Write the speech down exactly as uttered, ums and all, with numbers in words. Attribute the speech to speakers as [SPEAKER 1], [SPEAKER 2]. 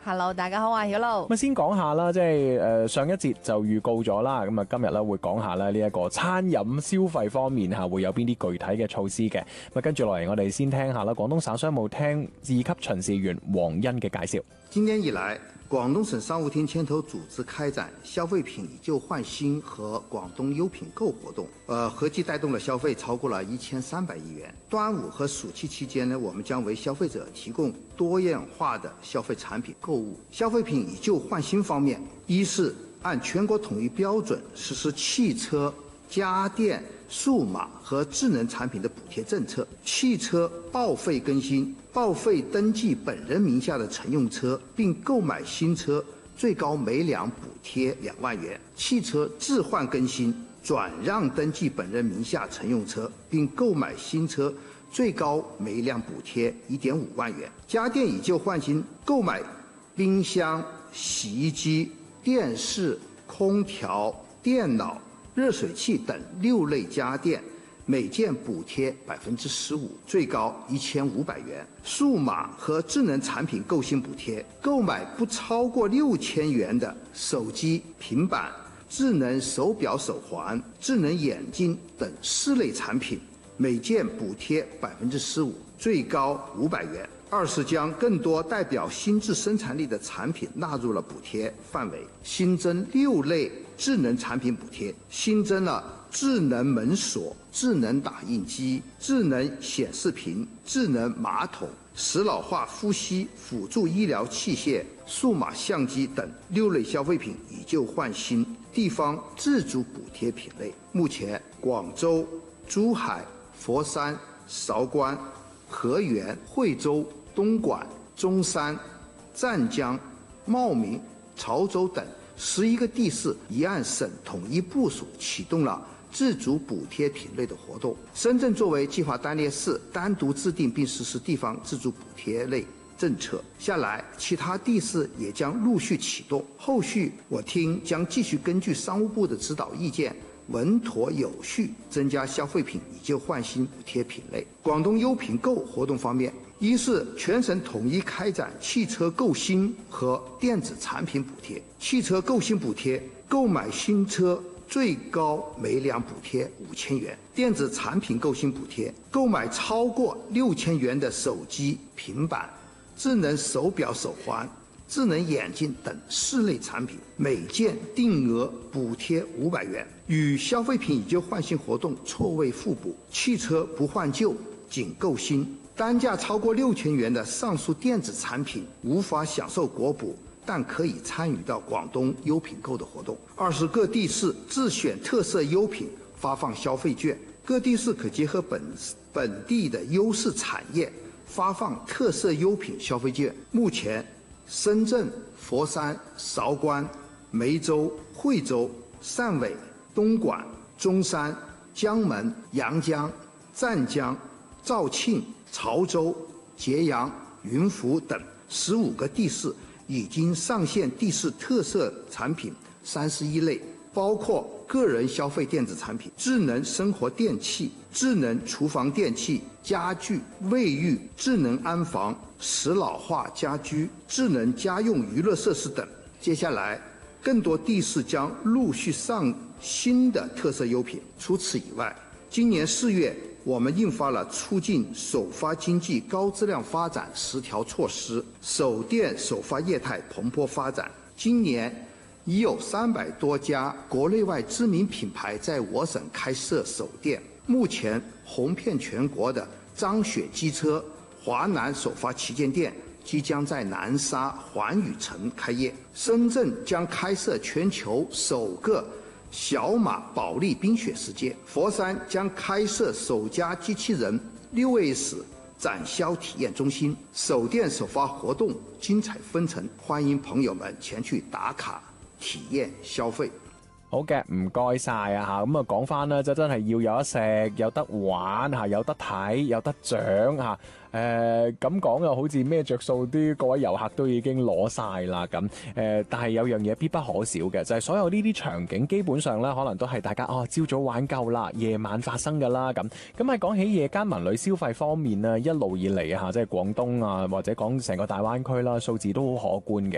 [SPEAKER 1] Hello， 大家好啊，曉露。
[SPEAKER 2] 咁先講下啦，即係誒上一節就預告咗啦，咁啊今日咧會講下咧呢一個餐飲消費方面嚇會有邊啲具體嘅措施嘅。咁跟住落嚟，我哋先聽下啦，廣東省商務廳二級巡視員黃欣嘅介紹。
[SPEAKER 3] 今年以來，廣東省商務廳牽頭組織開展消費品以舊換新和廣東優品購活動，呃，合計帶動了消費超過了一千三百億元。端午和暑期期間呢，我們將為消費者提供多樣化的消費產品購物。消費品以舊換新方面，一是按全國統一標準實施汽車、家電、數碼和智能產品的補貼政策，汽車報廢更新、報廢登記本人名下的乘用車，並購買新車，最高每輛補貼兩萬元；汽車置換更新、轉讓登記本人名下乘用車，並購買新車，最高每輛補貼一點五萬元；家電以舊換新，購買冰箱、洗衣機、電視、空調、電腦、熱水器等六類家電，每件補貼百分之十五，最高一千五百元。數碼和智能產品購新補貼，購買不超過六千元的手機、平板、智能手錶、手環、智能眼鏡等四類產品，每件補貼百分之十五，最高五百元。二是將更多代表新質生產力的產品納入了補貼範圍，新增六類智能產品補貼，新增了智能門鎖、智能打印機、智能顯示屏、智能馬桶、石老化呼吸輔助醫療器械、數碼相機等六類消費品以舊換新地方自主補貼品類。目前，廣州、珠海、佛山、韶關、河源、惠州、東莞、中山、湛江、茂名、潮州等十一個地市已按省統一部署啟動了自主補貼品類的活動。深圳作為計劃單列市，單獨制定並實施地方自主補貼類政策。下來，其他地市也將陸續啟動。後續我廳將繼續根據商務部的指導意見，穩妥有序增加消費品以舊換新補貼品類。廣東優品購活動方面，一是全省統一開展汽車購新和電子產品補貼。汽車購新補貼，購買新車最高每輛補貼五千元；電子產品購新補貼，購買超過六千元的手機、平板、智能手錶、手環、智能眼鏡等四類產品，每件定額補貼五百元。與消費品以舊換新活動錯位互補，汽車不換舊，僅購新。單價超過六千元的上述電子產品無法享受國補，但可以參與到廣東優品購的活動。二是各地市自選特色優品發放消費券，各地市可結合本本地的優勢產業發放特色優品消費券。目前，深圳、佛山、韶關、梅州、惠州、汕尾、東莞、中山、江門、陽江、湛江、肇慶、潮州、揭陽、雲浮等十五個地市已經上線地市特色產品三十一類，包括個人消費電子產品、智能生活電器、智能廚房電器、家具、衛浴、智能安防、石老化家居、智能家用娛樂設施等。接下來，更多地市將陸續上新的特色優品。除此以外，今年四月，我們印發了促進首發經濟高質量發展十條措施，手電首發業態蓬勃發展。今年已有三百多家國內外知名品牌在我省開設手電。目前紅遍全國的張雪機車華南首發旗艦店即將在南沙環宇城開業，深圳將開設全球首個小馬保利冰雪世界，佛山將開設首家機器人六 S 展銷體驗中心。手電首發活動精彩紛呈，歡迎朋友們前去打卡體驗消費。
[SPEAKER 2] 好嘅，唔該晒啊吓，咁啊講翻啦，就真係要有得食，有得玩吓，有得睇，有得獎吓。誒咁講又好似咩着數啲，各位遊客都已經攞晒啦咁。誒、呃，但係有樣嘢必不可少嘅，就係、是、所有呢啲場景基本上咧，可能都係大家哦朝早玩夠啦，夜晚發生㗎啦咁。咁喺講起夜間文旅消費方面呢，一路以嚟啊，即係廣東啊，或者講成個大灣區啦，數字都好可觀嘅。